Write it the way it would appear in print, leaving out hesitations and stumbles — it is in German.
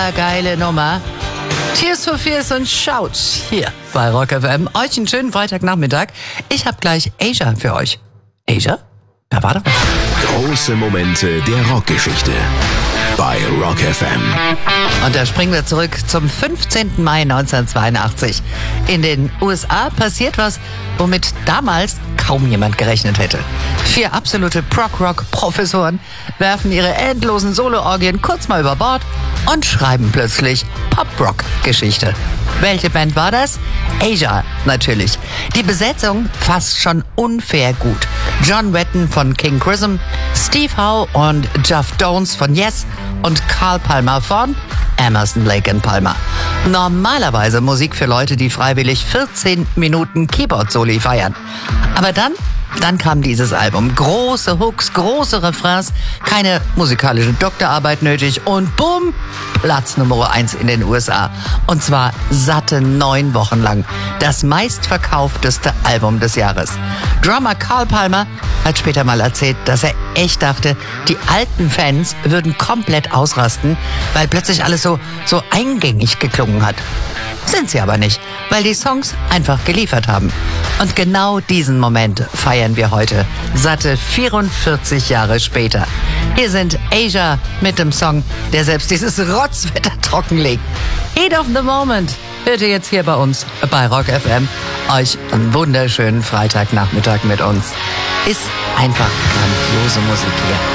Geile Nummer. Tears for Fears und Shout hier bei Rock FM. Euch einen schönen Freitagnachmittag. Ich habe gleich Asia für euch. Asia? Da war doch was. Große Momente der Rockgeschichte bei Rock FM. Und da springen wir zurück zum 15. Mai 1982. In den USA passiert was, womit damals kaum jemand gerechnet hätte. 4 absolute Prog-Rock-Professoren werfen ihre endlosen Solo-Orgien kurz mal über Bord und schreiben plötzlich Pop-Rock-Geschichte. Welche Band war das? Asia, natürlich. Die Besetzung fast schon unfair gut. John Wetton von King Crimson, Steve Howe und Geoff Downes von Yes und Carl Palmer von Emerson, Lake & Palmer. Normalerweise Musik für Leute, die freiwillig 14 Minuten Keyboard-Soli feiern. Aber dann kam dieses Album. Große Hooks, große Refrains, keine musikalische Doktorarbeit nötig und bumm, Platz Nummer 1 in den USA. Und zwar satte 9 Wochen lang. Das meistverkaufteste Album des Jahres. Drummer Carl Palmer hat später mal erzählt, dass er echt dachte, die alten Fans würden komplett ausrasten, weil plötzlich alles so eingängig geklungen hat. Sind sie aber nicht, weil die Songs einfach geliefert haben. Und genau diesen Moment feiern wir heute, satte 44 Jahre später. Hier sind Asia mit dem Song, der selbst dieses Rotzwetter trockenlegt. Heat of the Moment hört ihr jetzt hier bei uns bei Rock FM. Euch einen wunderschönen Freitagnachmittag mit uns. Ist einfach grandiose Musik hier.